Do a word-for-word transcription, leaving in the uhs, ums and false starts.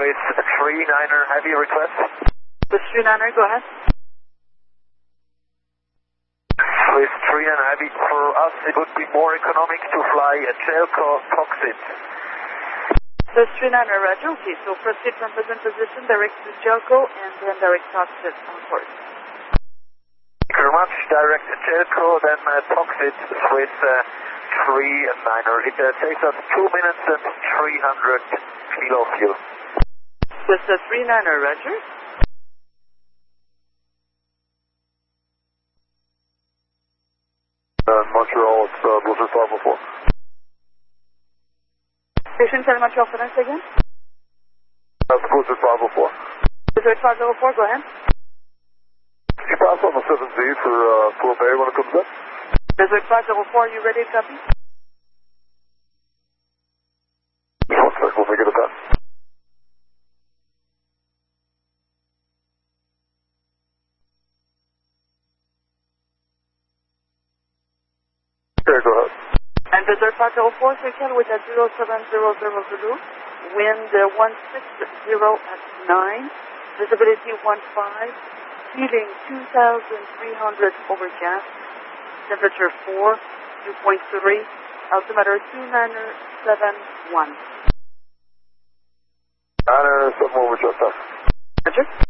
Swiss three niner heavy request. Swiss three niner, go ahead. Swiss three niner heavy, for us it would be more economic to fly a Jelco Toxit. Swiss three niner, roger. Okay, so proceed from present position, direct to Jelco, and then direct Toxit on course. Thank you very much. Direct to Jelco, then uh, Toxit, Swiss uh, three niner. It uh, takes us two minutes and three hundred kilo fuel. Swiss uh, three niner, roger. Uh, Montreal, it's uh, Blizzard five oh four. Station tell Montreal for us again. That's Blizzard five oh four. Blizzard five oh four, go ahead. Can you pass on the seven Z for uh, for Bay when it comes in? Blizzard five oh four, you ready to copy? Just one sec, we'll make it a pass. Okay, go ahead. And Blizzard five oh four, circle with a zero seven zero zero zero, wind uh, one six zero at nine, visibility one five, heating two thousand three hundred overcast, temperature four, dew point three, altimeter two niner seven one. niner seven one, we just passed. Roger.